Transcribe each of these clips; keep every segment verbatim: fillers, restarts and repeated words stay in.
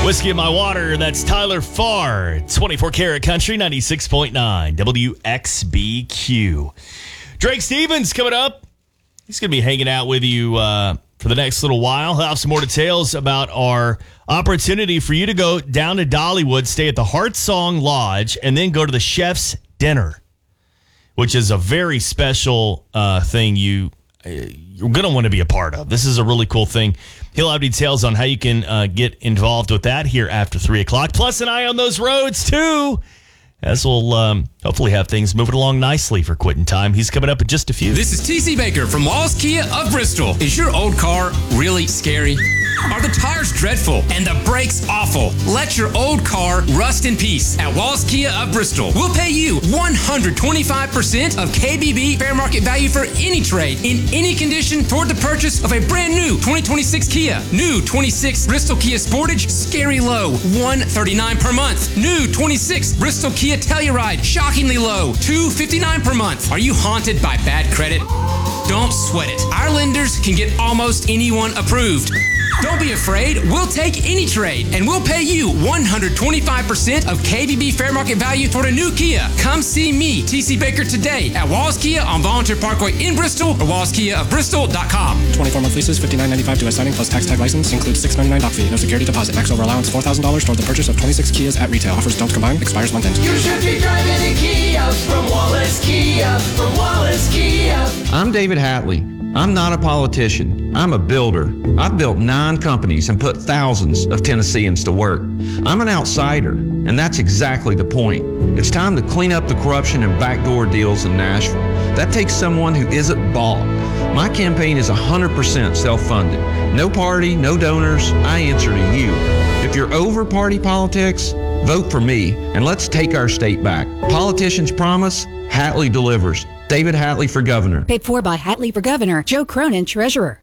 Whiskey in My Water, that's Tyler Farr. twenty-four Karat Country, ninety-six point nine W X B Q. Drake Stevens coming up. He's going to be hanging out with you uh, for the next little while. He'll have some more details about our opportunity for you to go down to Dollywood, stay at the Heart Song Lodge, and then go to the Chef's Dinner, which is a very special uh, thing you, you're going to want to be a part of. This is a really cool thing. He'll have details on how you can uh, get involved with that here after three o'clock. Plus an eye on those roads, too, as we'll um, hopefully have things moving along nicely for quitting time. He's coming up in just a few. This is T C Baker from Wallace Kia of Bristol. Is your old car really scary? Are the tires dreadful and the brakes awful? Let your old car rust in peace at Wallace Kia of Bristol. We'll pay you one hundred twenty-five percent of K B B fair market value for any trade in any condition toward the purchase of a brand new twenty twenty-six Kia. New twenty-six Bristol Kia Sportage, scary low, one hundred thirty-nine dollars per month. New twenty-six Bristol Kia Telluride, shockingly low, two hundred fifty-nine dollars per month. Are you haunted by bad credit? Don't sweat it. Our lenders can get almost anyone approved. Don't be afraid. We'll take any trade, and we'll pay you one hundred twenty-five percent of K B B fair market value toward a new Kia. Come see me, T C Baker, today at Wallace Kia on Volunteer Parkway in Bristol or wallace kia of bristol dot com. twenty-four month leases, fifty-nine ninety-five due at signing plus tax tag license. Includes six ninety-nine doc fee. No security deposit. Max over allowance four thousand dollars toward the purchase of twenty-six Kias at retail. Offers don't combine. Expires month end. You should be driving a Kia from Wallace Kia. From Wallace Kia. I'm David Hatley. I'm not a politician. I'm a builder. I've built nine companies and put thousands of Tennesseans to work. I'm an outsider, and that's exactly the point. It's time to clean up the corruption and backdoor deals in Nashville. That takes someone who isn't bought. My campaign is one hundred percent self-funded. No party, no donors. I answer to you. If you're over party politics, vote for me, and let's take our state back. Politicians promise, Hatley delivers. David Hatley for governor. Paid for by Hatley for governor. Joe Cronin, treasurer.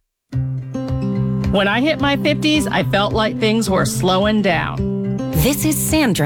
When I hit my fifties, I felt like things were slowing down. This is Sandra.